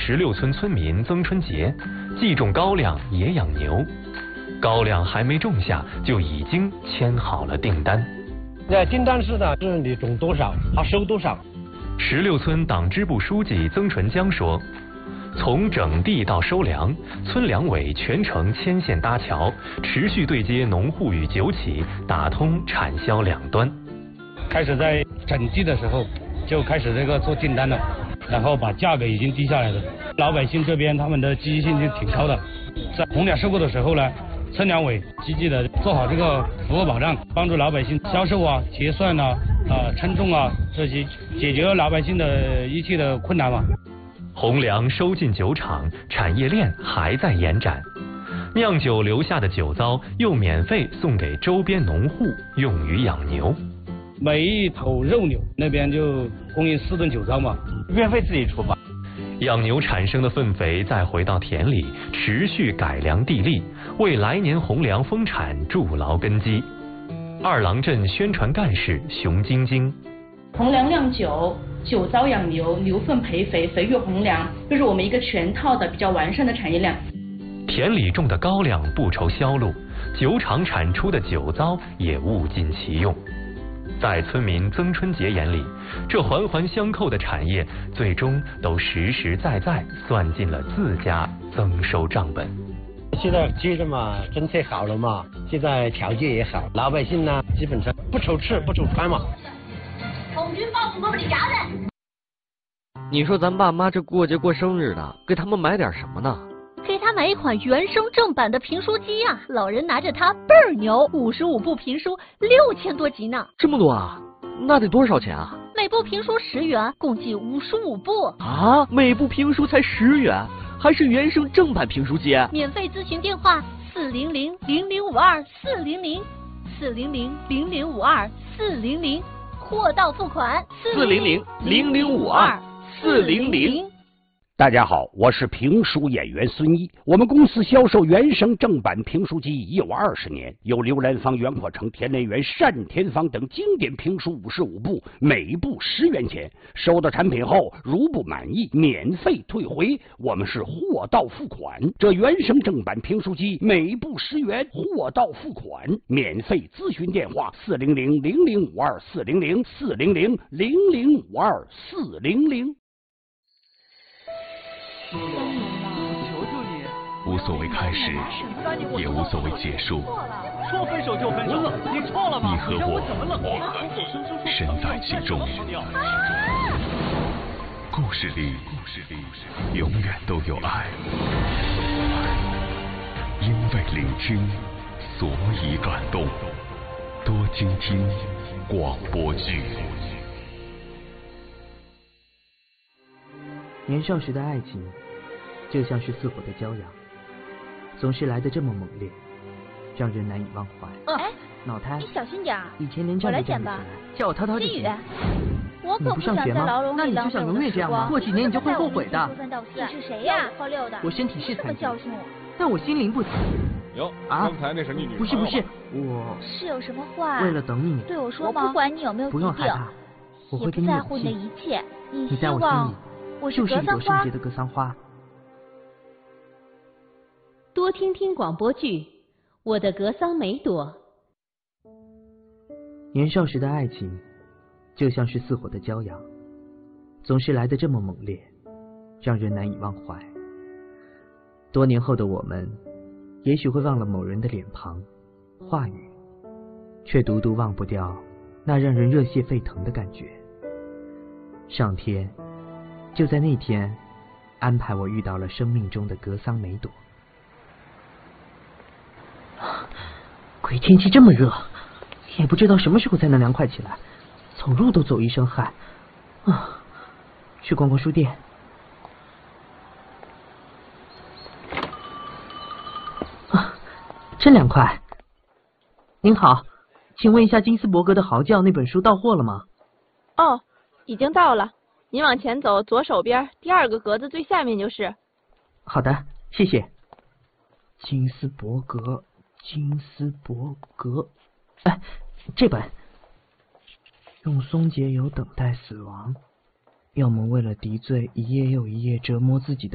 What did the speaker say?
16村村民曾春杰，既种高粱也养牛，高粱还没种下就已经签好了订单。 订单是的，是你种多少，他收多少。 16村党支部书记曾纯江说，从整地到收粮，村粮委全程牵线搭桥，持续对接农户与酒企，打通产销两端。 开始在整地的时候就开始做订单了，然后把价格已经低下来了。老百姓这边他们的积极性就挺高的，在红粮收购的时候呢，村粮委积极的做好这个服务保障，帮助老百姓销售啊、结算啊、称重啊这些，解决了老百姓的一切的困难嘛。 红粮收进酒厂，产业链还在延展，酿酒留下的酒糟又免费送给周边农户，用于养牛。 每一头肉牛那边就供应4吨酒糟嘛，运费自己出吧。 养牛产生的粪肥再回到田里，持续改良地力，为来年红粮丰产筑牢根基。二郎镇宣传干事熊晶晶： 红粮酿酒，酒糟养牛，牛粪培肥，肥育红粮，这是我们一个全套的比较完善的产业链。 田里种的高粱不愁销路，酒厂产出的酒糟也物尽其用。在村民曾春杰眼里，这环环相扣的产业最终都实实在在算进了自家增收账本。 现在接着嘛，政策好了嘛，现在条件也好，老百姓呢基本上不愁吃不愁穿嘛。 红军保护我们的家人。 你说咱爸妈这过节过生日的，给他们买点什么呢？ 给他买一款原声正版的评书机啊！老人拿着它倍儿牛，55部评书6000多集呢。 这么多啊？那得多少钱啊？ 每部评书10元，共计55部。 啊，每部评书才10元，还是原声正版评书机？ 免费咨询电话400-0052-400。400-0052-400，货到付款。 400-0052-400。 大家好，我是评书演员孙一。我们公司销售原声正版评书机已有20年，有刘兰芳、袁阔成、田连元、单田芳等经典评书55部，每部10元钱。收到产品后，如不满意，免费退回。我们是货到付款。这原声正版评书机每部10元，货到付款，免费咨询电话400-0052-400 400-0052-400。 求求你， 无所谓开始，也无所谓结束。 说分手就分手，你错了吗？ 你和我，身在其中。故事里永远都有爱，因为聆听，所以感动。多倾听广播剧。 年少时的爱情，就像是似火的骄阳，总是来得这么猛烈，让人难以忘怀。 哎， 脑瘫， 你小心点。 以前连站都站不起来，叫我滔滔就行。 我可不想在牢笼里那你就想永远这样吗？过几年你就会后悔的。 你是谁呀？ 我身体是残疾， 教训我， 但我心灵不死。 哟，刚才那是你女朋友？ 不是，我是有什么话为了等你对我说吗？我不管你有没有疾病， 不用害怕，我会给你在乎你的一切。 你在我心里就是一朵圣洁的格桑花。 多听听广播剧《我的格桑梅朵》。 年少时的爱情，就像是似火的骄阳，总是来得这么猛烈，让人难以忘怀。多年后的我们，也许会忘了某人的脸庞、话语，却独独忘不掉那让人热血沸腾的感觉。上天就在那天安排我遇到了生命中的格桑梅朵。鬼天气这么热，也不知道什么时候才能凉快起来，走路都走一身汗。去逛逛书店。真凉快。您好，请问一下金斯伯格的《嚎叫》那本书到货了吗？ 哦，已经到了。您往前走，左手边第2个格子最下面就是。 好的，谢谢。金斯伯格，哎，这本。用松节油等待死亡，要么为了敌罪一页又一页折磨自己的